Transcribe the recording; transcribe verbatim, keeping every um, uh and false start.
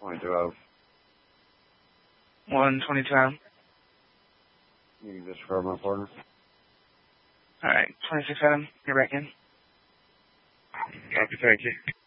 twenty-two Adam. one twenty-two Adam. You can disregard my partner. Alright, twenty-six Adam, you're back in. Copy, thank you.